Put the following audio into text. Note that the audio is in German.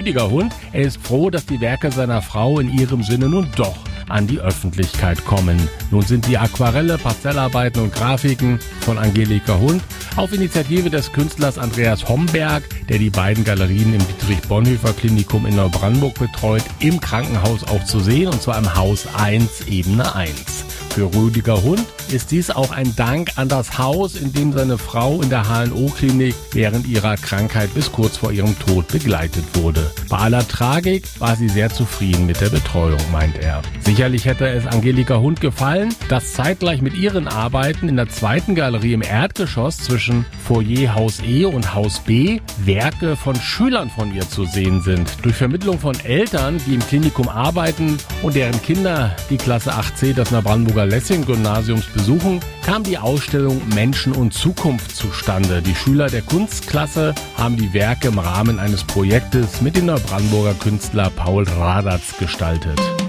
Rüdiger Hund. Er ist froh, dass die Werke seiner Frau in ihrem Sinne nun doch an die Öffentlichkeit kommen. Nun sind die Aquarelle, Pastellarbeiten und Grafiken von Angelika Hund auf Initiative des Künstlers Andreas Homberg, der die beiden Galerien im Dietrich-Bonhoeffer-Klinikum in Neubrandenburg betreut, im Krankenhaus auch zu sehen, und zwar im Haus 1, Ebene 1. Für Rüdiger Hund ist dies auch ein Dank an das Haus, in dem seine Frau in der HNO-Klinik während ihrer Krankheit bis kurz vor ihrem Tod begleitet wurde. Bei aller Tragik war sie sehr zufrieden mit der Betreuung, meint er. Sicherlich hätte es Angelika Hund gefallen, dass zeitgleich mit ihren Arbeiten in der zweiten Galerie im Erdgeschoss zwischen Foyer Haus E und Haus B Werke von Schülern von ihr zu sehen sind. Durch Vermittlung von Eltern, die im Klinikum arbeiten und deren Kinder die Klasse 8c des Neubrandenburger Lessing-Gymnasiums besuchen, kam die Ausstellung Menschen und Zukunft zustande. Die Schüler der Kunstklasse haben die Werke im Rahmen eines Projektes mit dem Neubrandenburger Künstler Paul Radatz gestaltet.